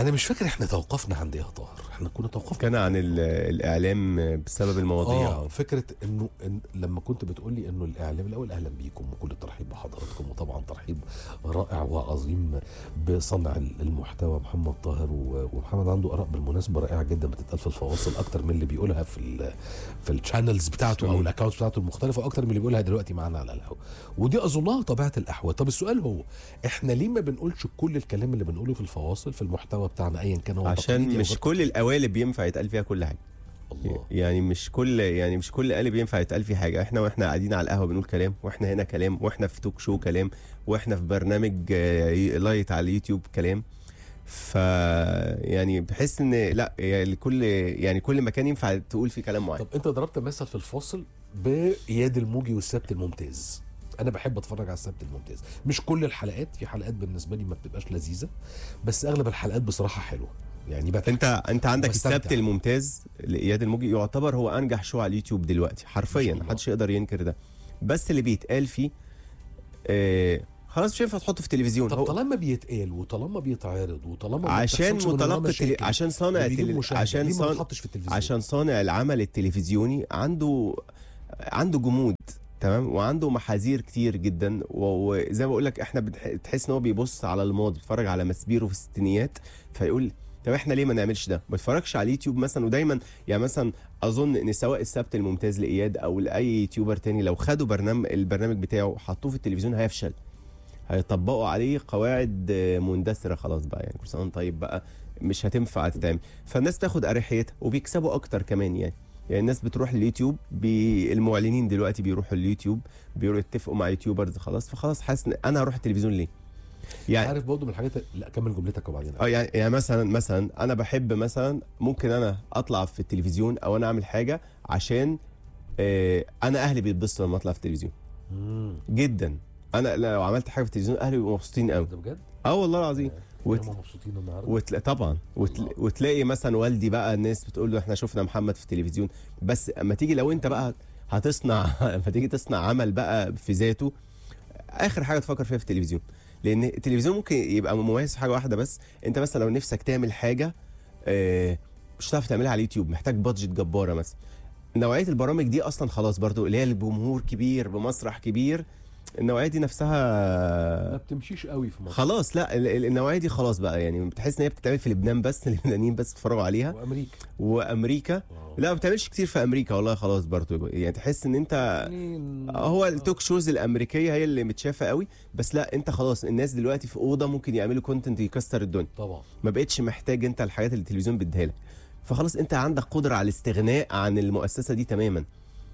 انا مش فاكر احنا توقفنا عند ايه يا طاهر، احنا كنا توقفنا كان عن الاعلام بسبب المواضيع. فكره انه لما كنت بتقول لي انه الاعلام الاول، اهلا بيكم وكل الترحيب بحضراتكم، وطبعا ترحيب رائع وعظيم بصنع المحتوى محمد طاهر. ومحمد عنده اراء بالمناسبه رائعه جدا بتتقال في الفواصل اكتر من اللي بيقولها في الشانلز بتاعته او الاكونتس بتاعته المختلفه، اكتر من اللي بيقولها دلوقتي معانا على القهوه، ودي اظنها طبيعه الاحوال. طب السؤال هو احنا ليه ما بنقولش كل الكلام اللي بنقوله في الفواصل في المحتوى بتاعنا ايا كان هو؟ عشان مش كل القوالب ينفع يتقال فيها كل حاجه. الله. يعني مش كل قالب ينفع يتقال فيه حاجه. احنا قاعدين على القهوه بنقول كلام، واحنا هنا كلام، واحنا في توك شو كلام، واحنا في برنامج لايت على اليوتيوب كلام. ف يعني بحس ان لا، يعني كل مكان ينفع تقول فيه كلام معين. طب انت ضربت مثل في الفاصل باياد الموجي والسبت الممتاز. انا بحب اتفرج على السبت الممتاز، مش كل الحلقات، في حلقات بالنسبه لي ما بتبقاش لذيذه، بس اغلب الحلقات بصراحه حلوه يعني. انت عندك بستمتع. السبت الممتاز لاياد الموجي يعتبر هو انجح شو على اليوتيوب دلوقتي حرفيا، محدش يقدر ينكر ده. بس اللي بيتقال فيه خلاص مش هينفع تحطه في التلفزيون. طب طالما بيتقال وطالما بيتعرض وطالما عشان متلقي عشان صانع عشان صانع العمل التلفزيوني عنده جمود، تمام، وعنده محاذير كتير جدا. وزي ما بقول لك احنا بتحس ان هو بيبص على الماضي، بيتفرج على مسبيرو في الستينيات فيقول طب احنا ليه ما نعملش ده؟ ما تتفرجش على اليوتيوب مثلا. ودايما يعني مثلا اظن ان سواء السبت الممتاز لاياد او لاي يوتيوبر تاني لو خدوا البرنامج بتاعه حطوه في التلفزيون هيفشل، هيطبقوا عليه قواعد مندثره خلاص بقى، يعني كل سنه طيب بقى مش هتنفع تتعمل. فالناس تاخد اريحيتها وبيكسبوا اكتر كمان يعني الناس بتروح لليوتيوب، المعلنين دلوقتي بيروحوا اليوتيوب، بيروحوا يتفقوا مع يوتيوبرز فخلاص حاسس ان انا هروح التلفزيون ليه؟ يعني عارف برضه من الحاجات. لا كمل جملتك وبعدين. يعني مثلا انا بحب مثلا ممكن انا اطلع في التلفزيون او انا اعمل حاجه عشان انا اهلي بيتبسطوا لما اطلع في التلفزيون جدا. انا لو عملت حاجه في التلفزيون اهلي بيبقوا مبسوطين قوي. ده بجد؟ والله العظيم. هم مبسوطين النهارده طبعا وتلاقي مثلا والدي بقى الناس بتقول له احنا شفنا محمد في التلفزيون. بس اما تيجي لو انت بقى لما تيجي تصنع عمل بقى في ذاته، اخر حاجه تفكر فيها في التلفزيون، لان التلفزيون ممكن يبقى مميز في حاجه واحده بس. انت مثلا لو نفسك تعمل حاجه مش هتعرف تعملها على اليوتيوب، محتاج بادجت جباره مثلا. نوعيه البرامج دي اصلا خلاص برضو اللي هي الجمهور كبير بمسرح كبير، النوعيه دي نفسها ما بتمشيش قوي في مصر خلاص. لا النوعيه دي خلاص بقى، يعني بتحس ان هي بتتعمل في لبنان بس، اللبنانيين بس بيتفرجوا عليها، وامريكا لا ما بتعملش كتير في امريكا والله خلاص برضو. يعني تحس ان انت هو التوك شوز الامريكيه هي اللي متشافه قوي، بس لا انت خلاص الناس دلوقتي في اوضه ممكن يعملوا كونتنت يكسر الدنيا طبعا، ما بقتش محتاج انت الحاجات اللي التلفزيون بيديها لك، فخلاص انت عندك قدره على الاستغناء عن المؤسسه دي تماما.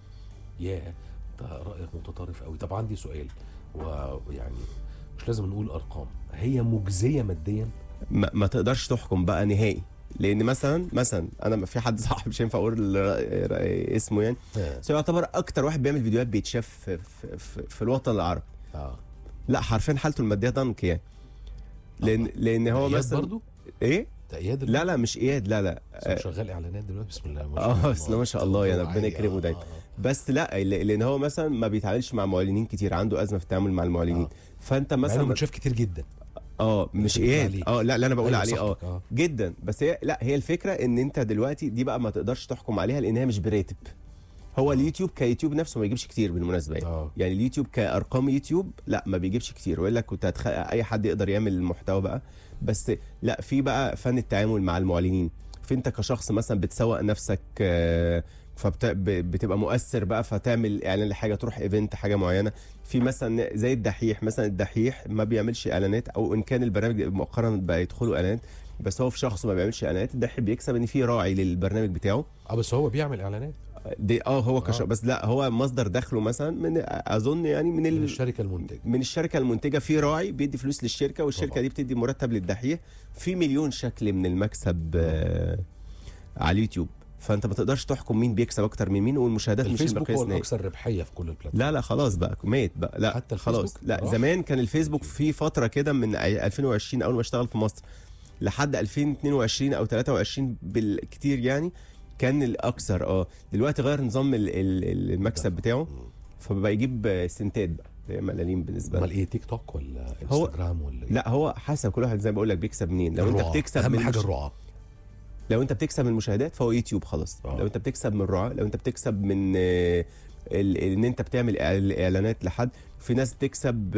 رأيك متطرف قوي. طب عندي سؤال، ويعني مش لازم نقول ارقام، هي مجزيه ماديا؟ ما تقدرش تحكم بقى نهائي، لان مثلا انا في حد صاحبي مش هينفع اقول اسمه يعني، بس يعتبر اكتر واحد بيعمل فيديوهات بيتشاف في الوطن العربي. لا حرفيا حالته الماديه ضنك يعني، لان هو مثلا برضو ايه ده اياد؟ لا مش اياد، لا شغال اعلانات دلوقتي بسم الله ما شاء الله. بسم الله ما شاء الله، يعني ربنا يكرمه دايما. بس لا لان هو مثلا ما بيتعاملش مع معلنين كتير، عنده ازمه في التعامل مع المعلنين. فانت مثلا متشاف كتير جدا مش اياد لا انا بقول عليه جدا. بس هي الفكره ان انت دلوقتي دي بقى ما تقدرش تحكم عليها لان هي مش براتب. هو اليوتيوب كيوتيوب نفسه ما يجيبش كتير بالمناسبه يعني اليوتيوب كارقام يوتيوب لا ما بيجيبش كتير، ويقول لك كنت اي حد يقدر يعمل المحتوى بقى. بس لا في بقى فن التعامل مع المعلنين، فانت كشخص مثلا بتسوق نفسك فبتبقى مؤثر بقى، فتعمل اعلان لحاجه، تروح ايفنت حاجه معينه. في مثلا زي الدحيح مثلا، الدحيح ما بيعملش اعلانات، او ان كان البرنامج مؤخرا بقى يدخلوا اعلانات، بس هو في شخص ما بيعملش اعلانات. الدحيح بيكسب ان في راعي للبرنامج بتاعه بس هو بيعمل اعلانات دي هو بس لا هو مصدر دخله مثلا من اظن يعني من الشركه المنتجه في راعي بيدي فلوس للشركه، والشركه طبعا دي بتدي مرتب للدحيح في مليون شكل من المكسب على اليوتيوب. فانت ما تقدرش تحكم مين بيكسب اكتر من مين، والمشاهدات مش الفيسبوك هو الاكثر ربحيه في كل البلاتفورم. لا خلاص بقى مات بقى، لا حتى خلاص لا زمان كان الفيسبوك في فتره كده من 2020 اول ما اشتغل في مصر لحد 2022 او 23 بالكتير يعني كان الاكثر. دلوقتي غير نظام المكسب بتاعه، فبقى يجيب سنتات بقى، هي ملاليم بالنسبه امال لنا. ايه، تيك توك ولا انستجرام ولا إيه؟ لا هو حسب كل واحد زي ما بقول لك بيكسب منين. لو انت بتكسب اهم من حاجه الرعاه. لو انت بتكسب من المشاهدات فهو يوتيوب خلاص. لو انت بتكسب من الرعاه، لو انت بتكسب من ان انت بتعمل اعلانات لحد. في ناس بتكسب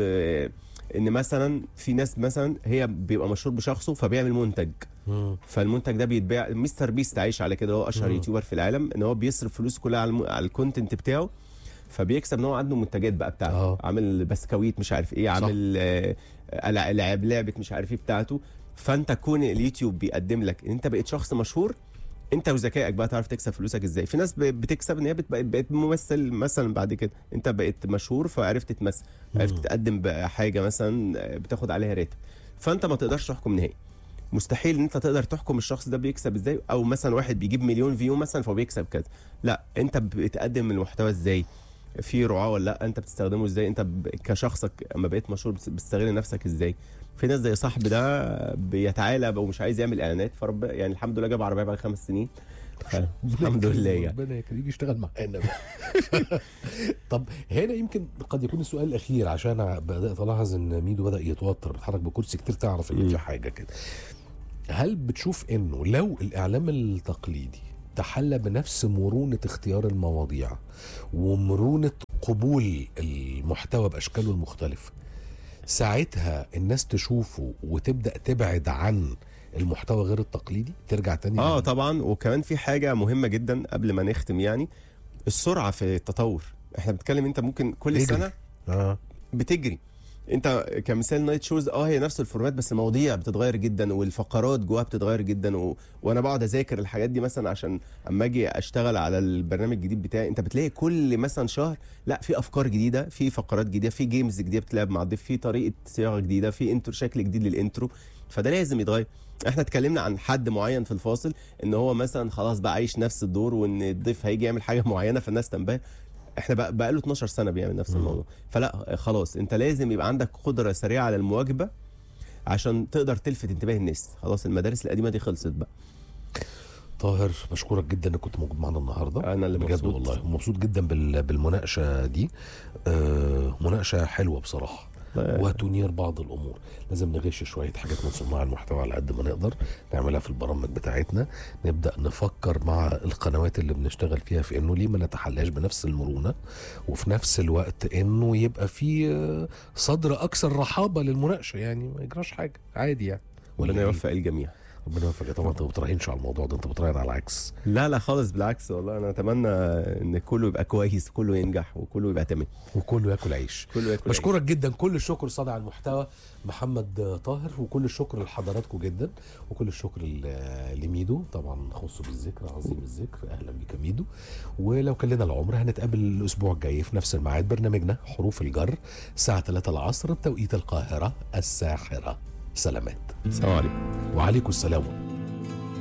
ان مثلا في ناس مثلا هي بيبقى مشهور بشخصه فبيعمل منتج، فالمنتج ده بيتباع. مستر بيست عايش على كده، هو اشهر يوتيوبر في العالم، ان هو بيصرف فلوس كلها على الكونتنت بتاعه، فبيكسب ان هو عنده منتجات بقى بتاعته. عامل بسكويت مش عارف ايه، عامل لعبه مش عارف ايه بتاعته. فانت كون اليوتيوب بيقدم لك ان انت بقيت شخص مشهور، انت وذكائك بقى تعرف تكسب فلوسك ازاي. في ناس بتكسب ان هي بقت ممثل مثلا، بعد كده انت بقيت مشهور فعرفت تمثل، عرفت تقدم بحاجه مثلا بتاخد عليها راتب. فانت ما تقدرش تحكم نهائي، مستحيل ان انت تقدر تحكم الشخص ده بيكسب ازاي، او مثلا واحد بيجيب مليون فيو مثلا فهو بيكسب كذا. لا، انت بتقدم المحتوى ازاي، في رعاه ولا لا، انت بتستخدمه ازاي، انت كشخصك اما بقيت مشهور بتستغل نفسك ازاي. في ناس زي صاحبي ده بيتعالى ومش عايز يعمل اعلانات، فرب يعني الحمد لله جاب عربيه بعد 5 سنين. الحمد لله يعني. ربنا يخليه يشتغل معانا بقى. طب هنا يمكن قد يكون السؤال الاخير، عشان بدات الاحظ ان ميدو بدا يتوتر، بيتحرك بكرسي كتير، تعرف ان في حاجه كده. هل بتشوف انه لو الاعلام التقليدي تحلى بنفس مرونه اختيار المواضيع ومرونه قبول المحتوى باشكاله المختلفه، ساعتها الناس تشوفه وتبدا تبعد عن المحتوى غير التقليدي، ترجع تاني؟ طبعا. وكمان في حاجه مهمه جدا قبل ما نختم، يعني السرعه في التطور. احنا بنتكلم انت ممكن كل سنه بتجري. انت كمثال نايت شوز، هي نفس الفورمات بس المواضيع بتتغير جدا والفقرات جواها بتتغير جدا. وانا بقعد اذاكر الحاجات دي مثلا عشان اما اجي اشتغل على البرنامج الجديد بتاعي. انت بتلاقي كل مثلا شهر لا في افكار جديده، في فقرات جديده، في جيمز جديده بتلعب مع الضيف، في طريقه صياغه جديده، في انترو شكل جديد للانترو. فده لازم يتغير. احنا اتكلمنا عن حد معين في الفاصل ان هو مثلا خلاص بقى عايش نفس الدور، وان الضيف هيجي يعمل حاجه معينه فالناس تنبهر. احنا بقى له 12 سنه بيعمل نفس الموضوع. فلا خلاص، انت لازم يبقى عندك قدره سريعه على المواكبه عشان تقدر تلفت انتباه الناس. خلاص المدارس القديمه دي خلصت بقى. طاهر بشكرك جدا انك كنت موجود معنا النهارده. انا اللي بجد والله مبسوط جدا بالمناقشه دي. مناقشه حلوه بصراحه وتنير بعض الامور. لازم نغش شويه حاجات من صناع المحتوى على قد ما نقدر، نعملها في البرامج بتاعتنا. نبدا نفكر مع القنوات اللي بنشتغل فيها في انه ليه ما نتحلاش بنفس المرونه، وفي نفس الوقت انه يبقى في صدر اكثر رحابه للمناقشه. يعني ما يجراش حاجه، عادي يعني. ربنا يوفق الجميع. ربنا يوفقك. طبعا انت ما بتراهنش على الموضوع ده، انت بتراهن على العكس. لا خالص، بالعكس والله. انا اتمنى ان كله يبقى كويس، كله ينجح، وكله يبقى تمام، وكله ياكل عيش. بشكرك عيش. جدا. كل الشكر صانع المحتوى محمد طاهر، وكل الشكر لحضراتكم جدا، وكل الشكر لميدو طبعا، خصه بالذكر، عظيم الذكر. اهلا بك ميدو. ولو كان لنا العمر هنتقابل الاسبوع الجاي في نفس الميعاد، برنامجنا حروف الجر الساعه 3 العصر بتوقيت القاهره الساحره. سلامات. السلام عليكم. وعليكم السلام.